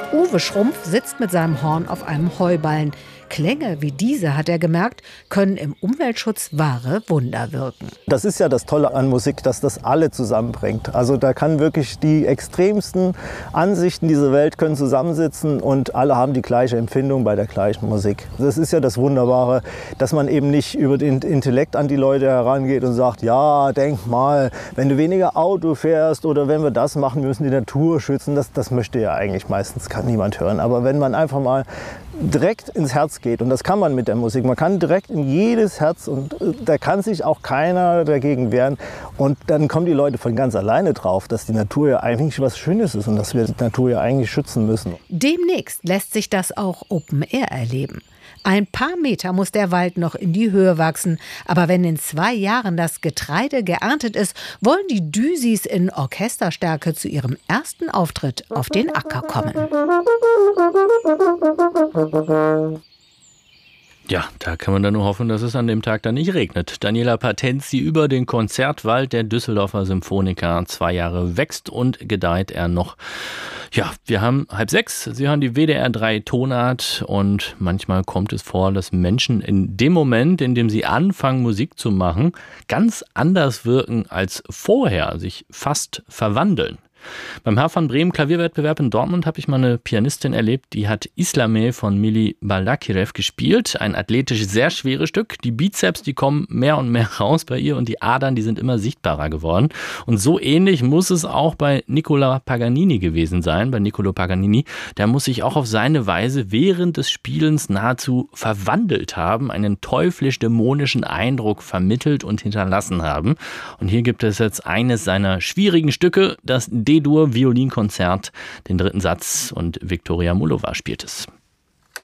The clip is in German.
Uwe Schrumpf sitzt mit seinem Horn auf einem Heuballen. Klänge wie diese, hat er gemerkt, können im Umweltschutz wahre Wunder wirken. Das ist ja das Tolle an Musik, dass das alle zusammenbringt. Also da kann wirklich die extremsten Ansichten dieser Welt können zusammensitzen und alle haben die gleiche Empfindung bei der gleichen Musik. Das ist ja das Wunderbare, dass man eben nicht über den Intellekt an die Leute herangeht und sagt, ja, denk mal, wenn du weniger Auto fährst oder wenn wir das machen, wir müssen die Natur schützen. Das möchte ja eigentlich meistens niemand hören. Aber wenn man einfach mal direkt ins Herz geht, und das kann man mit der Musik, man kann direkt in jedes Herz und da kann sich auch keiner dagegen wehren und dann kommen die Leute von ganz alleine drauf, dass die Natur ja eigentlich was Schönes ist und dass wir die Natur ja eigentlich schützen müssen. Demnächst lässt sich das auch Open Air erleben. Ein paar Meter muss der Wald noch in die Höhe wachsen. Aber wenn in 2 Jahren das Getreide geerntet ist, wollen die Düsis in Orchesterstärke zu ihrem ersten Auftritt auf den Acker kommen. Ja, da kann man dann nur hoffen, dass es an dem Tag dann nicht regnet. Daniela Patenzi über den Konzertwald der Düsseldorfer Symphoniker. 2 Jahre wächst und gedeiht er noch. Ja, wir haben 5:30. Sie hören die WDR 3 Tonart und manchmal kommt es vor, dass Menschen in dem Moment, in dem sie anfangen, Musik zu machen, ganz anders wirken als vorher, sich fast verwandeln. Beim Herr van Bremen Klavierwettbewerb in Dortmund habe ich mal eine Pianistin erlebt, die hat Islamé von Mili Baldakirev gespielt. Ein athletisch sehr schweres Stück. Die Bizeps, die kommen mehr und mehr raus bei ihr und die Adern, die sind immer sichtbarer geworden. Und so ähnlich muss es auch bei Niccolo Paganini gewesen sein. Bei Niccolo Paganini, der muss sich auch auf seine Weise während des Spielens nahezu verwandelt haben, einen teuflisch-dämonischen Eindruck vermittelt und hinterlassen haben. Und hier gibt es jetzt eines seiner schwierigen Stücke, das D-Dur-Violinkonzert, den 3. Satz, und Viktoria Mullova spielt es.